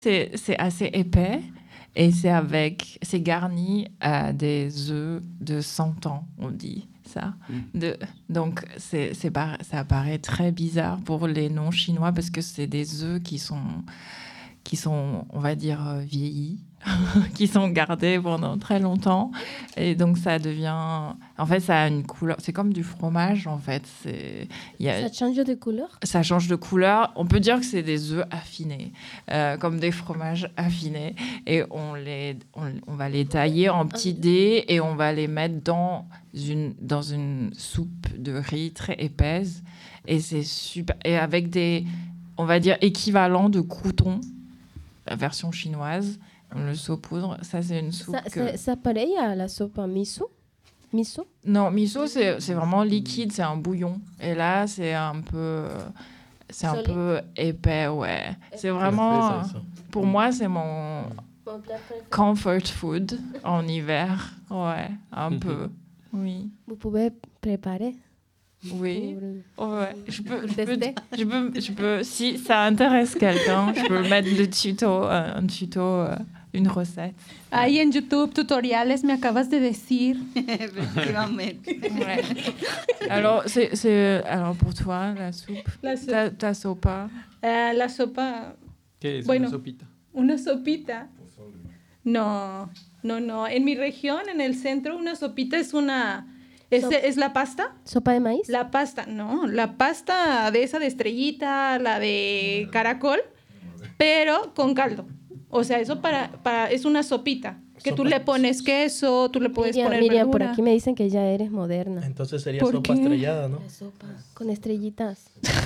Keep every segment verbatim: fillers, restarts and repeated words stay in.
C'est, c'est assez épais et c'est avec, c'est garni à des œufs de cent ans, on dit ça. Mm. De, donc c'est, c'est pas, ça paraît très bizarre pour les non-chinois parce que c'est des œufs qui sont, qui sont, on va dire, vieillis, qui sont gardés pendant très longtemps. Et donc ça devient... En fait, ça a une couleur... C'est comme du fromage, en fait. C'est, y a, ça change de couleur? Ça change de couleur. On peut dire que c'est des œufs affinés, euh, comme des fromages affinés. Et on, les, on, on va les tailler en petits dés et on va les mettre dans une, dans une soupe de riz très épaisse. Et c'est super... Et avec des, on va dire, équivalents de croûtons, la version chinoise... Le saupoudre, ça c'est une soupe ça, que... Ça, ça pareil à la soupe miso? Miso? Non, miso c'est, c'est vraiment liquide, c'est un bouillon. Et là c'est un peu, c'est un Solide. peu épais, ouais. C'est vraiment, pour moi c'est mon comfort food en hiver, ouais, un peu, oui. Vous pouvez préparer? Oui, ouais. Je peux, je peux, je peux, je peux, si ça intéresse quelqu'un, je peux mettre le tuto, un tuto. Une recette. Ahí en YouTube, tutoriales, me acabas de decir. Efectivamente. Ouais. Alors, c'est, c'est, alors, pour toi, la soupe, la so- ta, ta sopa. Uh, la sopa... ¿Qué es bueno, una sopita? Una sopita. No, no, no. En mi región, en el centro, una sopita es una... ¿Es, Sop- ¿Es la pasta? ¿Sopa de maíz? La pasta, no. La pasta de esa de estrellita, la de caracol, pero con caldo. O sea, eso para, para es una sopita. Que sopa. Tú le pones queso, tú le puedes Miriam, poner Miriam, verdura. por aquí me dicen que ya eres moderna. Entonces sería ¿Por sopa qué? estrellada, ¿no? La sopa con estrellitas.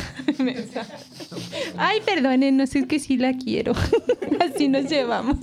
Ay, perdonen, no sé, es que sí la quiero. Así nos llevamos.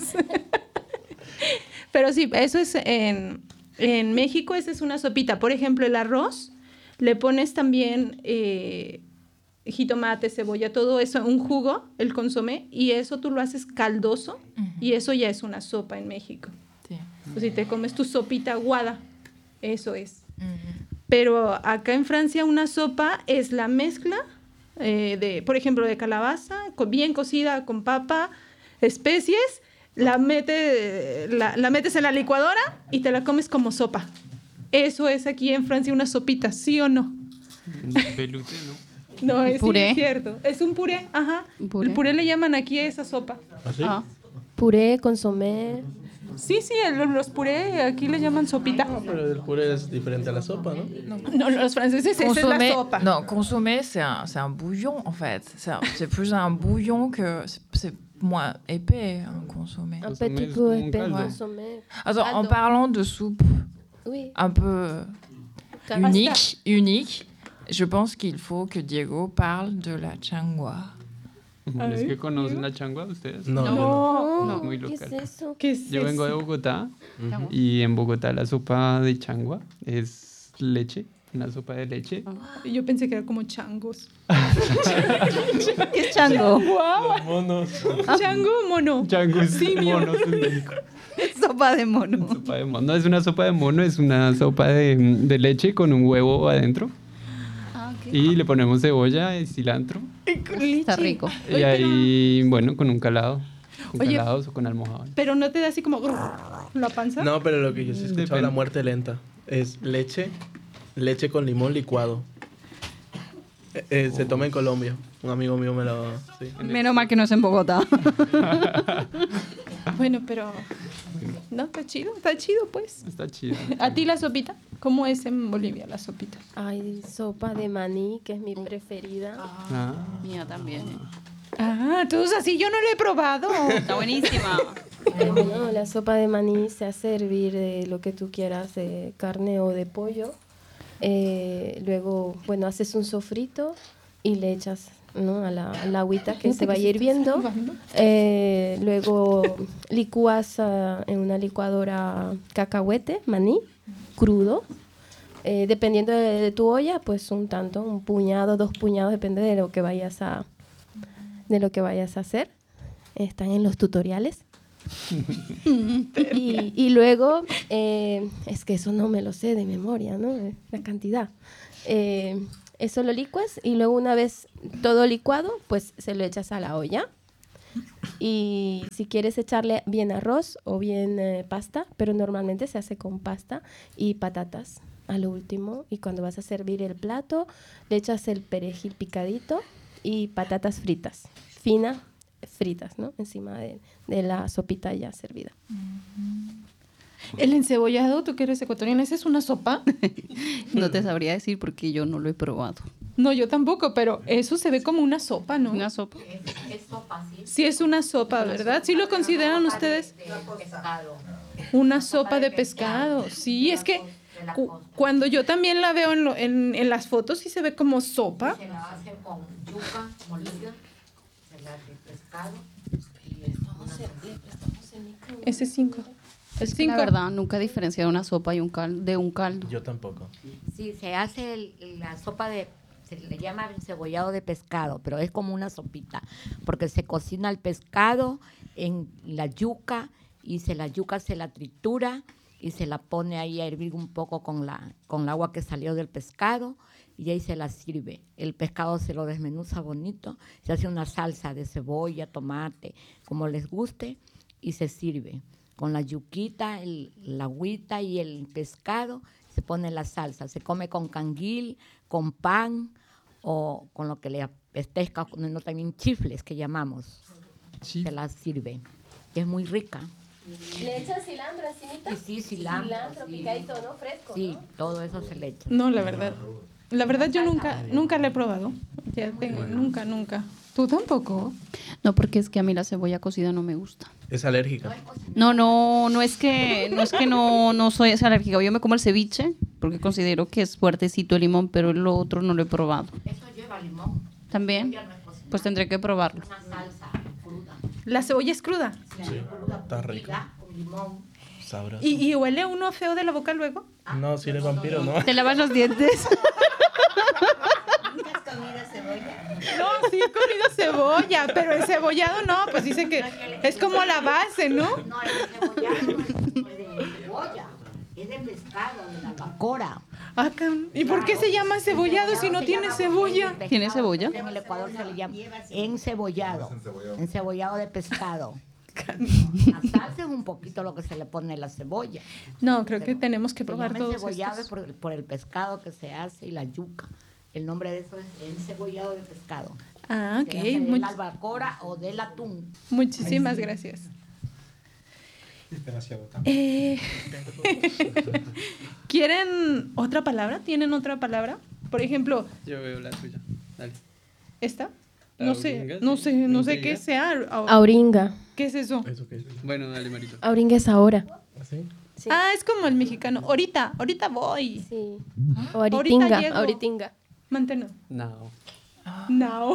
Pero sí, eso es en, en México, esa es una sopita. Por ejemplo, el arroz, le pones también... Eh, jitomate, cebolla, todo eso, un jugo, el consomé, y eso tú lo haces caldoso, uh-huh. Y eso ya es una sopa en México. Sí. O si te comes tu sopita aguada, eso es. Uh-huh. Pero acá en Francia una sopa es la mezcla eh, de, por ejemplo, de calabaza, bien cocida con papa, especies, la, mete, la, la metes en la licuadora y te la comes como sopa. Eso es aquí en Francia una sopita, ¿sí o no? Pelute, ¿no? No, es ¿Puré? cierto. Es un puré, ajá. ¿Puré? El puré le llaman aquí a esa sopa. ¿Ah, sí? Ah. Puré, consomé. Sí, sí, el, los puré aquí le llaman sopita. No, pero el puré es diferente a la sopa, ¿no? No, no los franceses, esa es la sopa. Non, consommer, c'est un, c'est un bouillon, en fait. C'est, un, c'est plus un bouillon que... C'est, c'est moins épais, un consommé. Un Consomé petit es peu como un épais, caldo. consomé. Attends, en Caldo. parlant de soupe Oui. un peu Caldo. unique, unique, je pense qu'il faut que Diego parle de la changua. ¿Es que conocen la changua ustedes? No, yo no. No, No, no. Muy ¿qué local. es eso? ¿Qué es Yo vengo de eso? Bogotá Uh-huh. y en Bogotá la sopa de changua es leche, una sopa de leche. Yo pensé que era como changos. ¿Qué es chango? Guau. Los monos. ¿Chango o mono? Chango es Simio. mono en México. Sopa de mono. Sopa de mono. No es una sopa de mono, es una sopa de, de leche con un huevo adentro. Ah, ok. Y le ponemos cebolla y cilantro. Está rico. Y Oye, ahí, bueno, con un calado. Con Oye. calados o con almohadón. Pero no te da así como la panza. No, pero lo que yo sí he escuchado, Depende. la muerte lenta, es leche, leche con limón licuado. Eh, eh, Se toma en Colombia. Un amigo mío me lo... Sí. Menos mal que no es en Bogotá. Bueno, pero... No, está chido, está chido pues. Está chido. ¿A ti la sopita? ¿Cómo es en Bolivia la sopita? Hay sopa de maní, que es mi preferida. Ah. Mía también. Ah, todos así, yo no lo he probado. Está buenísima. Eh, bueno, la sopa de maní se hace hervir de lo que tú quieras, de carne o de pollo. Eh, luego, bueno, haces un sofrito y le echas, ¿no?, a la, a la agüita que Fíjate se que vaya sí estás hirviendo. salvando. Eh, luego licúas ah, en una licuadora cacahuete, maní, crudo. Eh, dependiendo de, de tu olla, pues un tanto, un puñado, dos puñados, depende de lo que vayas a, de lo que vayas a hacer. Están en los tutoriales. y, y luego, eh, es que eso no me lo sé de memoria, ¿no? La cantidad. Eh, eso lo licuas y luego una vez todo licuado, pues se lo echas a la olla Y si quieres echarle bien arroz o bien eh, pasta, pero normalmente se hace con pasta y patatas a lo último. Y cuando vas a servir el plato, le echas el perejil picadito y patatas fritas, finas, fritas, ¿no? Encima de, de la sopita ya servida. El encebollado, tú que eres ecuatoriana, ¿esa es una sopa? No te sabría decir porque yo no lo he probado. No, yo tampoco, pero eso se ve como una sopa, ¿no? Una sopa. Sí es una sopa, ¿verdad? ¿Sí lo consideran ustedes? Una sopa de pescado. Sí, es que cu- cuando yo también la veo en, lo- en, en las fotos, sí se ve como sopa. Se la hace con yuca molida, se la de pescado y es una Ese es cinco. El La cinco. verdad, nunca he diferenciado una sopa y un caldo, de un caldo. Yo tampoco. Sí, se hace el- la sopa de, se le llama encebollado de pescado, pero es como una sopita, porque se cocina el pescado en la yuca y se la yuca se la tritura y se la pone ahí a hervir un poco con la con el agua que salió del pescado y ahí se la sirve. El pescado se lo desmenuza bonito, se hace una salsa de cebolla, tomate, como les guste, y se sirve. Con la yuquita, el, la agüita y el pescado, se pone la salsa. Se come con canguil, con pan o con lo que le apetezca, no, también chifles que llamamos. Sí. Se la sirve. Es muy rica. ¿Le echas cilantro encimita? Sí, sí, cilantro. Cilantro sí. picadito, ¿no? Fresco, Sí, ¿no? todo eso se le echa. No, la verdad. La verdad yo nunca, nunca la he probado. Ya tengo, nunca, nunca. ¿Tú tampoco? No, porque es que a mí la cebolla cocida no me gusta. Es alérgica. No, no, no es que no es que no, no soy alérgica. Yo me como el ceviche porque considero que es fuertecito el limón, pero el otro no lo he probado. Eso lleva limón. ¿También? Pues tendré que probarlo. Una salsa cruda. La cebolla es cruda. Está rico. Con limón. Sabroso. ¿Y, y huele uno feo de la boca luego? No, si eres vampiro, no. ¿Te lavas los dientes? No, sí he comido cebolla, pero el cebollado no, pues dice que es como la base, ¿no? No, el cebollado no es de cebolla. Es de pescado, de la bacora. Ah, can- ¿y por qué se llama cebollado si no tiene cebolla? ¿Tiene cebolla? En el Ecuador se le llama encebollado. Encebollado de pescado. La salsa es un poquito lo que se le pone a la cebolla. No, creo que tenemos que Se probar llama todos encebollado estos. por, por el pescado que se hace y la yuca. El nombre de eso es encebollado de pescado. Ah, Se hace ok. de Much- la albacora o del atún. muchísimas gracias. Eh, ¿Quieren otra palabra? ¿Tienen otra palabra? Por ejemplo, Yo veo la tuya. Dale. ¿esta? La No sé, auringa, no sí. sé, no sé ¿Auringa? qué sea. Au- Auringa. ¿Qué es eso? ¿Eso qué es? Bueno, dale, Marito. Auringa es ahora. ¿Así? Sí. Ah, es como el mexicano. Ahorita, ahorita voy. Sí. O Ahorita ahoritinga, llego. ahoritinga. Manteno. No. No.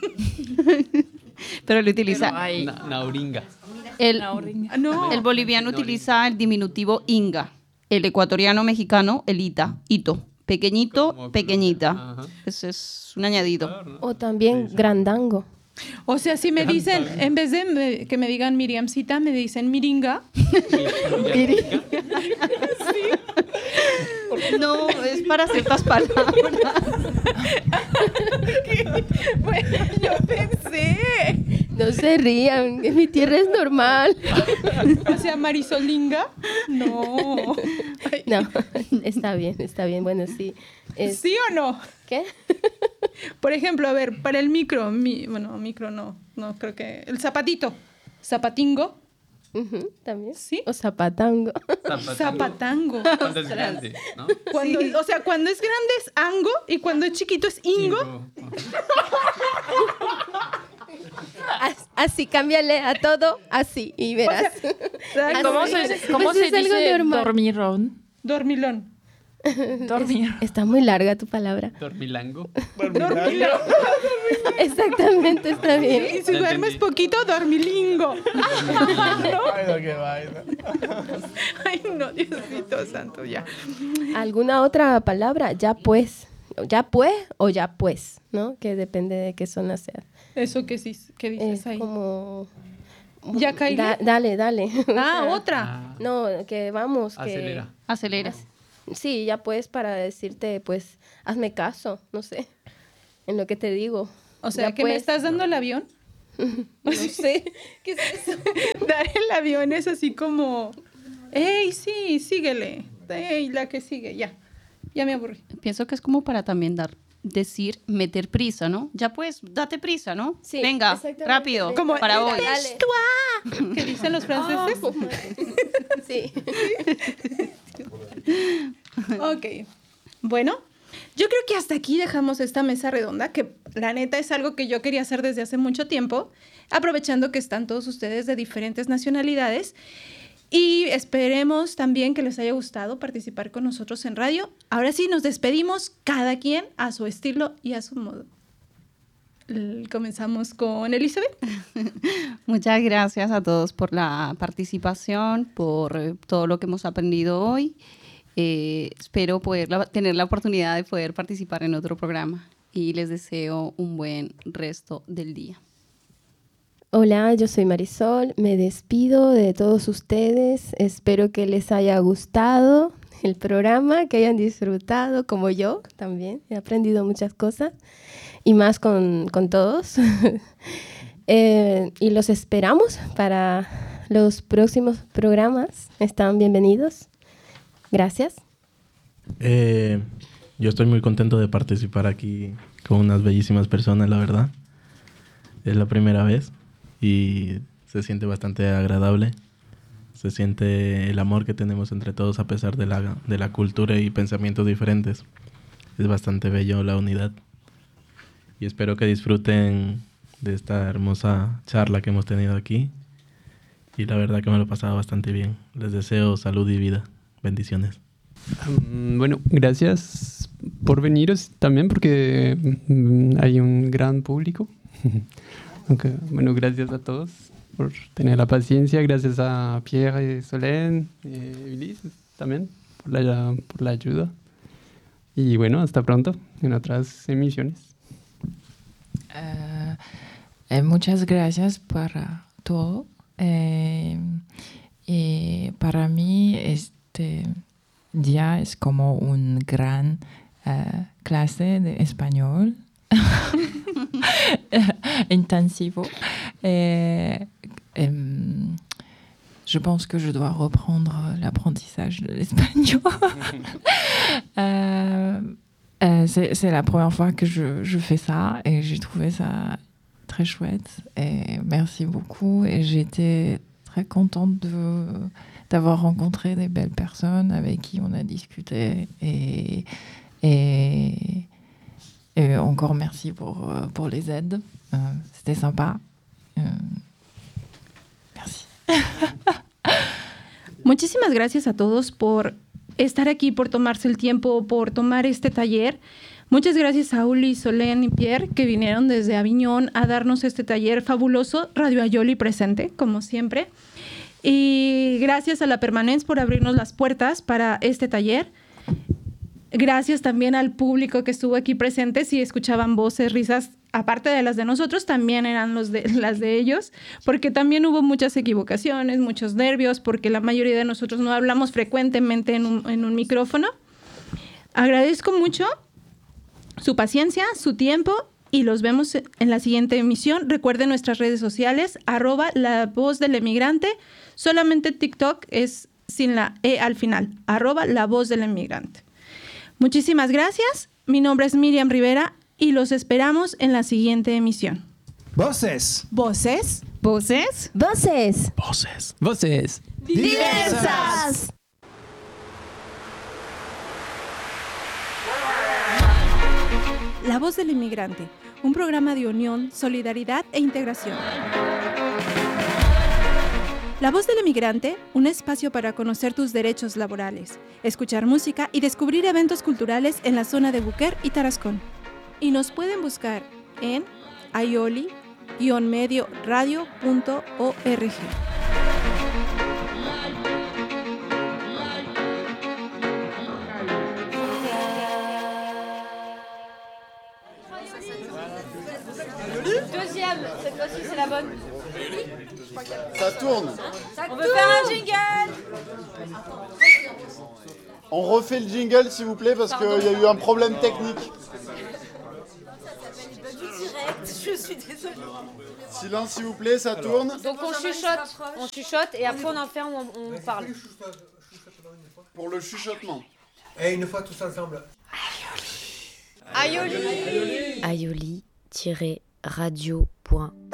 Pero lo utiliza. Pero hay Na- Nauringa. El, Nauringa. No. el boliviano utiliza el diminutivo inga. El ecuatoriano mexicano, el ita. Ito. Pequeñito, Como pequeñita. Ajá. Ese es un añadido. Claro, ¿no? O también grandango. O sea, si me dicen, en vez de me- que me digan Miriamcita, me dicen Miringa. No, es para ciertas palabras. Bueno, yo pensé. No se rían, en mi tierra es normal. O sea, Marisolinga. No. Ay, No, está bien, está bien. Bueno, sí. Es- ¿Sí o no? ¿Qué? Por ejemplo, a ver, para el micro, mi, bueno, micro no, no creo que. El zapatito. Zapatingo. Ujú, también. Sí. O zapatango. Zapatango. Cuando es grande, ¿no? Cuando, O sea, cuando es grande es ango y cuando es chiquito es ingo. As- Así, cámbiale a todo, así, y verás. Ay, ¿Cómo no, se, es- cómo Pues se es algo dice normal. dormirón? Dormilón. Dormir. Está muy larga tu palabra. Dormilango. Dormilón. Exactamente, está bien. Y si Ya duermes entendí. poquito, dormilingo. Ay, no, qué vaina. Ay, no, Diosito santo, ya. ¿Alguna otra palabra? Ya pues. Ya pues o ya pues, ¿no? Que depende de qué zona sea. Eso que sí, que dices Es ahí. como... ¿Ya, Kylie? Da- dale, dale. Ah, otra. Ah, No, que vamos, que... acelera. Acelera. Sí, ya pues para decirte, pues, hazme caso, no sé, en lo que te digo. O sea, Ya que me pues. estás dando el avión. No sé, ¿qué es eso? Dar el avión es así como, ¡ey, sí, síguele! ¡Ey, la que sigue! Ya, ya me aburrí. Pienso que es como para también dar, decir, meter prisa, ¿no? Ya pues, date prisa, ¿no? Sí, Venga, exactamente. rápido, Como, para hoy. Dale. ¿Qué dicen los franceses? Oh, madre. Sí. Ok. Bueno, yo creo que hasta aquí dejamos esta mesa redonda, que la neta es algo que yo quería hacer desde hace mucho tiempo, aprovechando que están todos ustedes de diferentes nacionalidades. Y esperemos también que les haya gustado participar con nosotros en radio. Ahora sí, nos despedimos, cada quien a su estilo y a su modo. L- Comenzamos con Elizabeth. Muchas gracias a todos por la participación, por eh, todo lo que hemos aprendido hoy. Eh, espero poder la- tener la oportunidad de poder participar en otro programa y les deseo un buen resto del día. Hola, yo soy Marisol, me despido de todos ustedes, espero que les haya gustado el programa, que hayan disfrutado como yo también, he aprendido muchas cosas y más con, con todos. eh, y los esperamos para los próximos programas, están bienvenidos, gracias. Eh, yo estoy muy contento de participar aquí con unas bellísimas personas, la verdad. Es la primera vez y se siente bastante agradable. Se siente el amor que tenemos entre todos a pesar de la, de la cultura y pensamientos diferentes. Es bastante bello la unidad. Y espero que disfruten de esta hermosa charla que hemos tenido aquí. Y la verdad que me lo he pasado bastante bien. Les deseo salud y vida. Bendiciones. Um, bueno, gracias por veniros también porque mm, hay un gran público. Aunque, bueno, gracias a todos por tener la paciencia. Gracias a Pierre y Solène y Ulises también por la, por la ayuda. Y bueno, hasta pronto en otras emisiones. Eh, eh, muchas gracias por todo. Eh, y para mí este día es como un gran uh, clase de español intensivo. Et, et, je pense que je dois reprendre l'apprentissage de l'espagnol. euh, euh, c'est, c'est la première fois que je, je fais ça et j'ai trouvé ça très chouette. Et merci beaucoup. Et j'étais très contente de, d'avoir rencontré des belles personnes avec qui on a discuté. Et, et, et encore merci pour, pour les aides. Euh, c'était sympa. Euh, merci. Muchísimas gracias a todos por estar aquí, por tomarse el tiempo, por tomar este taller. Muchas gracias a Uli, Solène y Pierre que vinieron desde Aviñón a darnos este taller fabuloso. Radio Ayoli presente, como siempre. Y gracias a la Permanence por abrirnos las puertas para este taller. Gracias también al público que estuvo aquí presente. Si escuchaban voces, risas, aparte de las de nosotros, también eran los de, las de ellos, porque también hubo muchas equivocaciones, muchos nervios, porque la mayoría de nosotros no hablamos frecuentemente en un, en un micrófono. Agradezco mucho su paciencia, su tiempo, y los vemos en la siguiente emisión. Recuerden nuestras redes sociales, arroba La Voz del Emigrante. Solamente TikTok es sin la E al final, arroba La Voz del Emigrante. Muchísimas gracias. Mi nombre es Miriam Rivera y los esperamos en la siguiente emisión. Voces. Voces. ¿Voces? Voces Voces. Voces. diversas. La Voz del Inmigrante, un programa de unión, solidaridad e integración. La Voz del Inmigrante, un espacio para conocer tus derechos laborales, escuchar música y descubrir eventos culturales en la zona de Buquer y Tarascón. Y nos pueden buscar en ayoli guion medio radio punto org. Deuxième, cette fois-ci c'est la bonne. Ça tourne. On veut faire un jingle. On refait le jingle s'il vous plaît parce qu'il y a eu un problème technique. Direct, je suis désolée. Silence s'il vous plaît, ça tourne. Donc on chuchote, on chuchote et après on enferme, on, on parle. Pour le chuchotement. Et une fois tous ensemble. Aioli. aioli tiret radio point